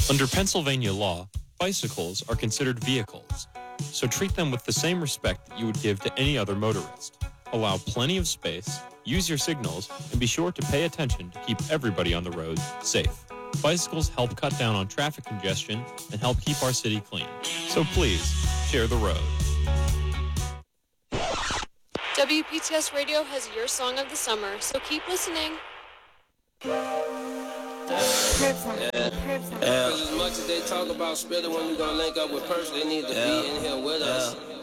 Under Pennsylvania law, bicycles are considered vehicles, so treat them with the same respect that you would give to any other motorist. Allow plenty of space, use your signals, and be sure to pay attention to keep everybody on the road safe. Bicycles help cut down on traffic congestion and help keep our city clean. So please, share the road. WPTS Radio has your song of the summer, so keep listening. As much as they talk about spilling when we gonna link up with Perch, they need to be in here with us.